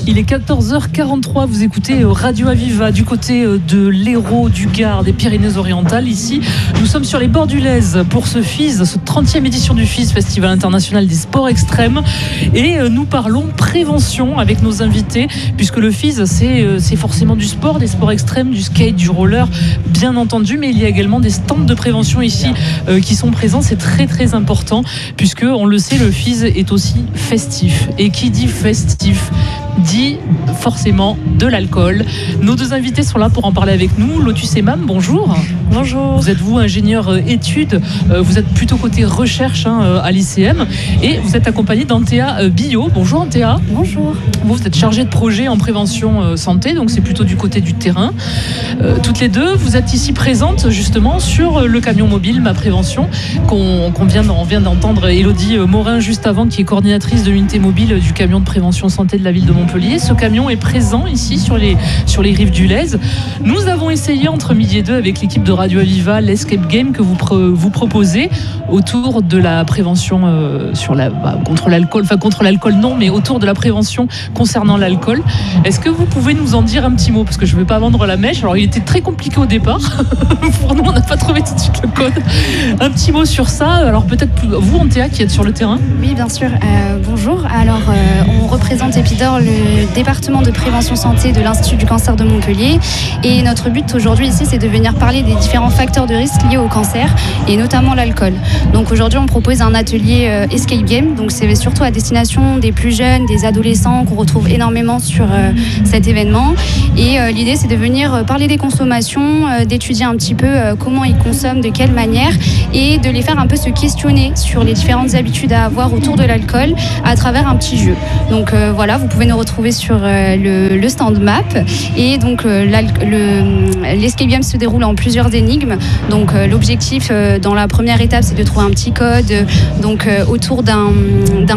Il est 14h43, vous écoutez Radio Aviva du côté de l'Hérault, du Gard, des Pyrénées-Orientales. Ici, nous sommes sur les bords du Lez pour ce FIS, cette 30e édition du FIS, Festival International des Sports Extrêmes. Et nous parlons prévention avec nos invités, puisque le FIS, c'est forcément du sport, des sports extrêmes, du skate, du roller, bien entendu, mais il y a également des stands de prévention ici qui sont présents. C'est très très important, puisque on le sait, le FIS est aussi festif. Et qui dit festif dit forcément de l'alcool. Nos deux invités sont là pour en parler avec nous. Lotus Emam, bonjour. Bonjour. Vous êtes ingénieur études, vous êtes plutôt côté recherche à l'ICM et vous êtes accompagné d'Antea Bio. Bonjour Antea. Bonjour. Vous êtes chargée de projet en prévention santé, donc c'est plutôt du côté du terrain. Toutes les deux, vous êtes ici présentes justement sur le camion mobile Ma Prévention on vient d'entendre Élodie Morin juste avant, qui est coordinatrice de l'unité mobile du camion de prévention santé de la ville de Montpellier. Ce camion est présent ici sur les rives du Lez. Nous avons essayé entre midi et deux avec l'équipe de Radio Aviva l'Escape Game que vous proposez autour de la prévention contre l'alcool, contre l'alcool non, mais autour de la prévention concernant l'alcool. Est-ce que vous pouvez nous en dire un petit mot, parce que je ne vais pas vendre la mèche. Alors il était très compliqué au départ. Pour nous, on n'a pas trouvé tout de suite le code. Un petit mot sur ça. Alors peut-être vous, Antea, qui êtes sur le terrain. Oui, bien sûr. Bonjour. Alors on représente Epidor, le département de prévention santé de l'Institut du cancer de Montpellier. Et notre but aujourd'hui ici, c'est de venir parler des différents facteurs de risque liés au cancer et notamment l'alcool. Donc aujourd'hui, on propose un atelier Escape Game. Donc c'est surtout à destination des plus jeunes, des adolescents qu'on retrouve énormément sur cet événement. Et l'idée, c'est de venir parler des consommations, d'étudier un petit peu comment ils consomment, de quelle manière, et de les faire un peu se questionner sur les différentes habitudes à avoir autour de l'alcool à travers un petit jeu. Donc voilà, vous pouvez nous retrouver sur le stand MAP. Et donc l'escape game se déroule en plusieurs énigmes. Donc l'objectif dans la première étape, c'est de trouver un petit code autour d'un